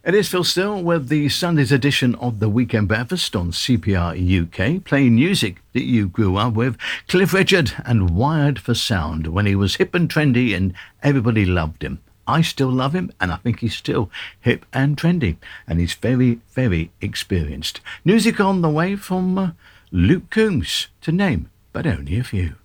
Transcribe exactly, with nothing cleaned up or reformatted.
It is Phil Still with the Sunday's edition of the Weekend Breakfast on C P R U K, playing music that you grew up with. Cliff Richard and Wired for Sound, when he was hip and trendy and everybody loved him. I still love him, and I think he's still hip and trendy, and he's very, very experienced. Music on the way from uh, Luke Combs, to name but only a few.